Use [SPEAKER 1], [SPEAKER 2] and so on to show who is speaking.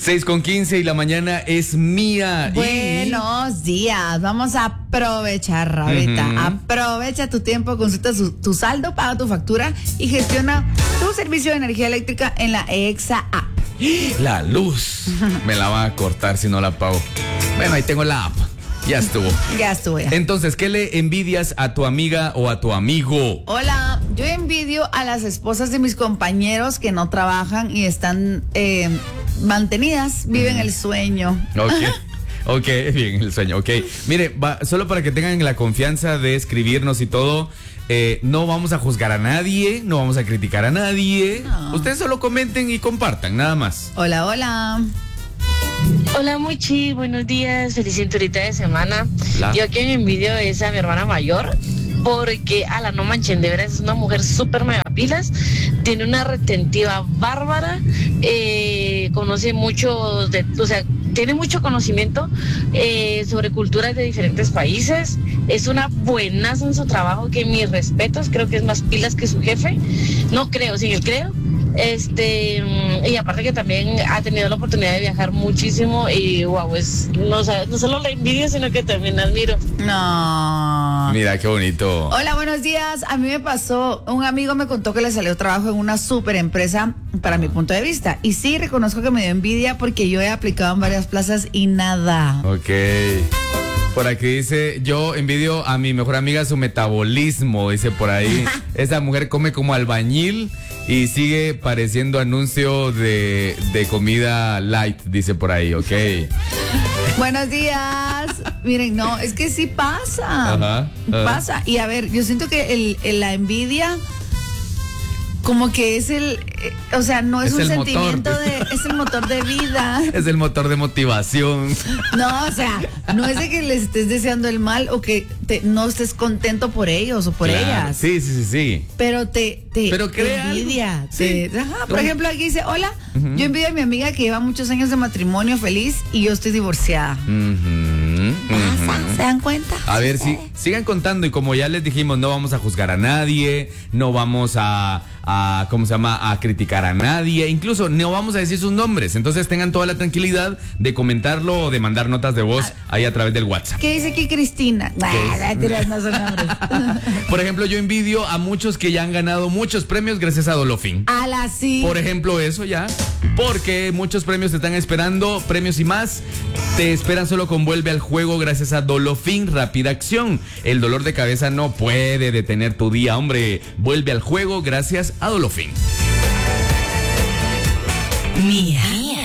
[SPEAKER 1] 6:15 y la mañana es mía.
[SPEAKER 2] Buenos días. Vamos a aprovechar ahorita. Aprovecha tu tiempo, consulta tu saldo, paga tu factura y gestiona tu servicio de energía eléctrica en la EXA app.
[SPEAKER 1] La luz. Me la va a cortar si no la pago. Bueno, ahí tengo la app. Ya estuvo.
[SPEAKER 2] Ya estuvo.
[SPEAKER 1] Entonces, ¿qué le envidias a tu amiga o a tu amigo?
[SPEAKER 2] Hola, yo envidio a las esposas de mis compañeros que no trabajan y están mantenidas, viven el sueño.
[SPEAKER 1] Ok, bien, el sueño, ok. Mire, solo para que tengan la confianza de escribirnos y todo, no vamos a juzgar a nadie, no vamos a criticar a nadie. No. Ustedes solo comenten y compartan, nada más.
[SPEAKER 2] Hola, hola.
[SPEAKER 3] Hola Muchi, buenos días, feliz cinturita de semana. Yo a quien envidio es a mi hermana mayor, porque a la no manchen, de veras es una mujer súper mega pilas, tiene una retentiva bárbara, conoce mucho, o sea, tiene mucho conocimiento sobre culturas de diferentes países, es una buenaza en su trabajo, que mis respetos, creo que es más pilas que su jefe, no creo, sí, creo. Y aparte que también ha tenido la oportunidad de viajar muchísimo y wow, no solo la envidio, sino que también la admiro.
[SPEAKER 2] No.
[SPEAKER 1] Mira, qué bonito.
[SPEAKER 2] Hola, buenos días. A mí me pasó, un amigo me contó que le salió trabajo en una súper empresa para mi punto de vista. Y sí, reconozco que me dio envidia porque yo he aplicado en varias plazas y nada.
[SPEAKER 1] Ok. Por aquí dice, yo envidio a mi mejor amiga su metabolismo, dice por ahí. Esa mujer come como albañil y sigue pareciendo anuncio de comida light, dice por ahí, ok.
[SPEAKER 2] Buenos días. Miren, no, es que sí pasa. Pasa. Y a ver, yo siento que la envidia como que es o sea, no es un sentimiento es el motor de vida.
[SPEAKER 1] Es el motor de motivación.
[SPEAKER 2] No, o sea, no es de que les estés deseando el mal o que no estés contento por ellos o por ellas.
[SPEAKER 1] Sí.
[SPEAKER 2] Pero te envidia. Sí. Por ejemplo, aquí dice, hola, yo envidio a mi amiga que lleva muchos años de matrimonio feliz y yo estoy divorciada. ¿Se dan cuenta?
[SPEAKER 1] A ver, sigan contando y como ya les dijimos, no vamos a juzgar a nadie, no vamos a criticar a nadie, incluso no vamos a decir sus nombres, entonces tengan toda la tranquilidad de comentarlo o de mandar notas de voz ahí a través del WhatsApp.
[SPEAKER 2] ¿Qué dice aquí Cristina? No son nombres.
[SPEAKER 1] Por ejemplo, yo envidio a muchos que ya han ganado muchos premios gracias a Dolofin.
[SPEAKER 2] Sí.
[SPEAKER 1] Por ejemplo, eso ya, porque muchos premios te están esperando, premios y más, te esperan solo con Vuelve al Juego gracias a Dolofin Rápida Acción. El dolor de cabeza no puede detener tu día, hombre. Vuelve al juego gracias a Dolofin.
[SPEAKER 2] Mía.